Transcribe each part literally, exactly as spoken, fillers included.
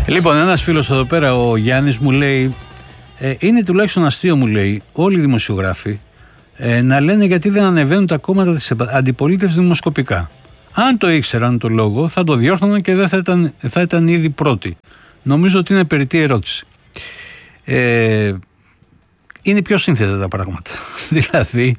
Λοιπόν, ένας φίλος εδώ πέρα, ο Γιάννης, μου λέει, ε, είναι τουλάχιστον αστείο, μου λέει, όλοι οι δημοσιογράφοι ε, να λένε γιατί δεν ανεβαίνουν τα κόμματα της αντιπολίτευσης δημοσκοπικά. Αν το ήξεραν το λόγο, θα το διόρθωναν και δεν θα ήταν, θα ήταν ήδη πρώτοι. Νομίζω ότι είναι περιττή ερώτηση. Ε, είναι πιο σύνθετα τα πράγματα. Δηλαδή,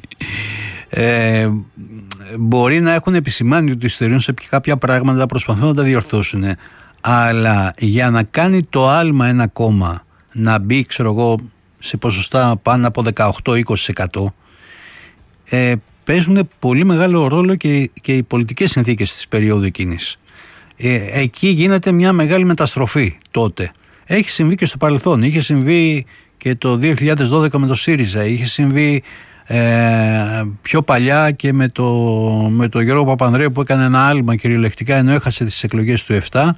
ε, μπορεί να έχουν επισημάνει ότι υστερούν σε κάποια πράγματα, προσπαθούν να τα διορθώσουν, αλλά για να κάνει το άλμα ένα κόμμα να μπει, ξέρω εγώ, σε ποσοστά πάνω από δεκαοκτώ με είκοσι τοις εκατό, ε, παίζουν πολύ μεγάλο ρόλο και, και οι πολιτικές συνθήκες της περίοδου εκείνης. Ε, εκεί γίνεται μια μεγάλη μεταστροφή τότε. Έχει συμβεί και στο παρελθόν, είχε συμβεί και το δύο χιλιάδες δώδεκα με το ΣΥΡΙΖΑ, είχε συμβεί ε, πιο παλιά και με το, με το Γιώργο Παπανδρέου, που έκανε ένα άλμα κυριολεκτικά ενώ έχασε τις εκλογές του επτά.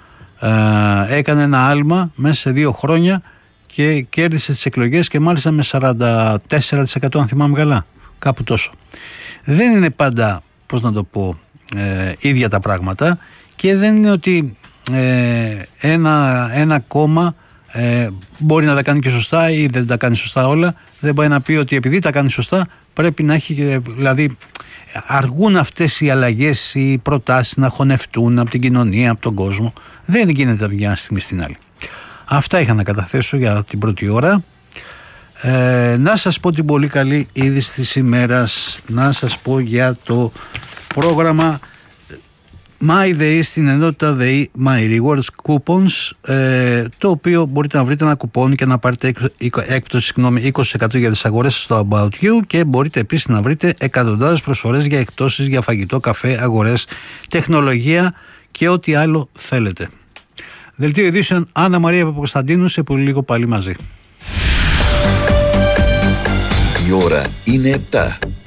Ε, έκανε ένα άλμα μέσα σε δύο χρόνια και κέρδισε τις εκλογές, και μάλιστα με σαράντα τέσσερα τοις εκατό, αν θυμάμαι καλά, κάπου τόσο. Δεν είναι πάντα, πώς να το πω, ε, ίδια τα πράγματα, και δεν είναι ότι ε, ένα, ένα κόμμα ε, μπορεί να τα κάνει και σωστά ή δεν τα κάνει σωστά όλα. Δεν μπορεί να πει ότι επειδή τα κάνει σωστά πρέπει να έχει, δηλαδή αργούν αυτές οι αλλαγές, οι προτάσεις να χωνευτούν από την κοινωνία, από τον κόσμο. Δεν γίνεται από μια στιγμή στην άλλη. Αυτά είχα να καταθέσω για την πρώτη ώρα. Ε, να σας πω την πολύ καλή είδηση της ημέρας. Να σας πω για το πρόγραμμα MyDay στην ενότητα Day My Rewards Coupons, ε, το οποίο μπορείτε να βρείτε ένα κουπόνι και να πάρετε έκπτωση, συγγνώμη, είκοσι τοις εκατό για τις αγορές στο About You, και μπορείτε επίσης να βρείτε εκατοντάδες προσφορές για εκπτώσεις για φαγητό, καφέ, αγορές, τεχνολογία και ό,τι άλλο θέλετε. Δελτίο ειδήσεων, Άννα Μαρία Παπακοσταντίνου, σε πολύ λίγο πάλι μαζί. Η ώρα είναι επτά.